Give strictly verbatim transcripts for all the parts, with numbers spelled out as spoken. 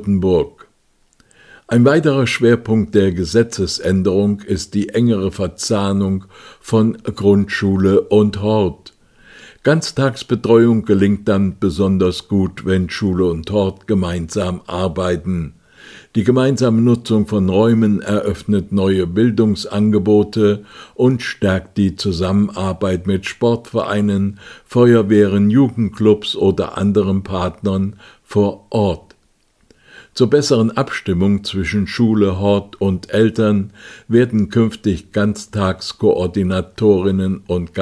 Oldenburg. Ein weiterer Schwerpunkt der Gesetzesänderung ist die engere Verzahnung von Grundschule und Hort. Ganztagsbetreuung gelingt dann besonders gut, wenn Schule und Hort gemeinsam arbeiten. Die gemeinsame Nutzung von Räumen eröffnet neue Bildungsangebote und stärkt die Zusammenarbeit mit Sportvereinen, Feuerwehren, Jugendclubs oder anderen Partnern vor Ort. Zur besseren Abstimmung zwischen Schule, Hort und Eltern werden künftig Ganztagskoordinatorinnen und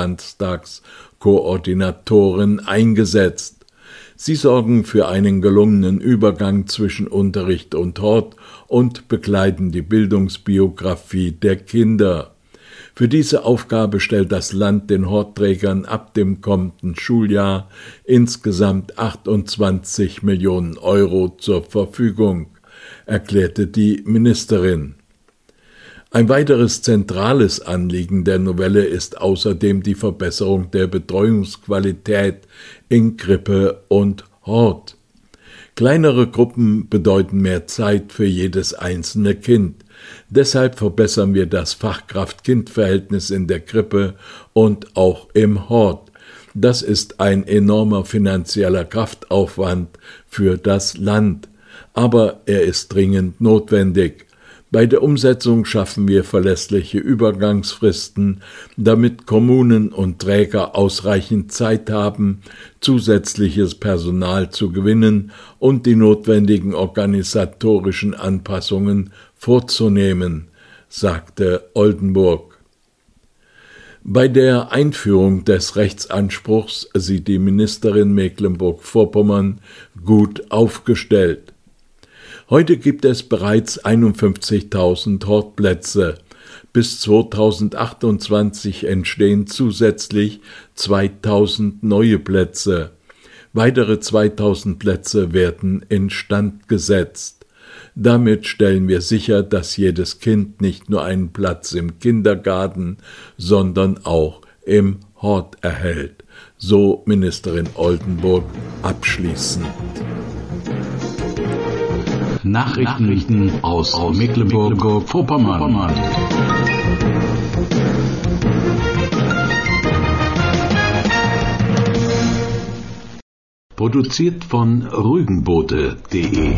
Ganztagskoordinatoren eingesetzt. Sie sorgen für einen gelungenen Übergang zwischen Unterricht und Hort und begleiten die Bildungsbiografie der Kinder. Für diese Aufgabe stellt das Land den Hortträgern ab dem kommenden Schuljahr insgesamt achtundzwanzig Millionen Euro zur Verfügung, erklärte die Ministerin. Ein weiteres zentrales Anliegen der Novelle ist außerdem die Verbesserung der Betreuungsqualität in Krippe und Hort. Kleinere Gruppen bedeuten mehr Zeit für jedes einzelne Kind. Deshalb verbessern wir das Fachkraft-Kind-Verhältnis in der Krippe und auch im Hort. Das ist ein enormer finanzieller Kraftaufwand für das Land, aber er ist dringend notwendig. Bei der Umsetzung schaffen wir verlässliche Übergangsfristen, damit Kommunen und Träger ausreichend Zeit haben, zusätzliches Personal zu gewinnen und die notwendigen organisatorischen Anpassungen vorzunehmen, sagte Oldenburg. Bei der Einführung des Rechtsanspruchs sieht die Ministerin Mecklenburg-Vorpommern gut aufgestellt. Heute gibt es bereits einundfünfzigtausend Hortplätze. Bis zweitausendachtundzwanzig entstehen zusätzlich zweitausend neue Plätze. Weitere zweitausend Plätze werden instand gesetzt. Damit stellen wir sicher, dass jedes Kind nicht nur einen Platz im Kindergarten, sondern auch im Hort erhält, so Ministerin Oldenburg abschließend. Nachrichten aus Mecklenburg-Vorpommern. Produziert von rügenboote punkt de